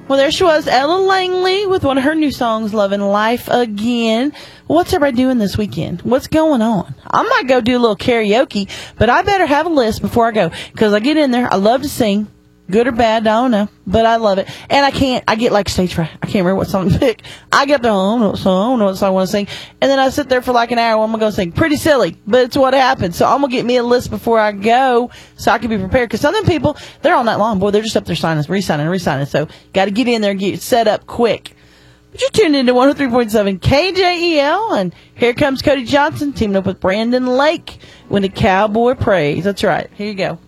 Well, there she was, Ella Langley, with one of her new songs, Loving Life Again. What's everybody doing this weekend? What's going on? I might go do a little karaoke, but I better have a list before I go, because I get in there, I love to sing. Good or bad, I don't know, but I love it. And I get like stage fright. I can't remember what song to pick. I get there, I don't know what song I want to sing. And then I sit there for like an hour, what am I going to sing? Pretty silly, but it's what happens. So I'm going to get me a list before I go so I can be prepared. Because some of them people, they're all night long. Boy, they're just up there signing, re-signing. So got to get in there and get set up quick. But you're tuned into 103.7 KJEL, and here comes Cody Johnson teaming up with Brandon Lake when the Cowboy Praise. That's right. Here you go.